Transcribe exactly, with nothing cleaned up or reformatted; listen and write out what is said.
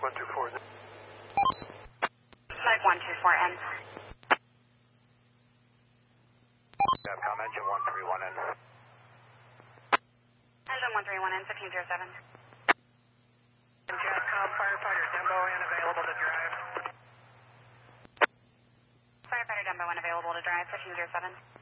one two four. Flight one two four N. Capcom engine one three one N. Engine one three one N, fifteen zero seven. Capcom firefighter Dembo unavailable to drive. Firefighter Dumbo unavailable to drive, fifteen zero seven.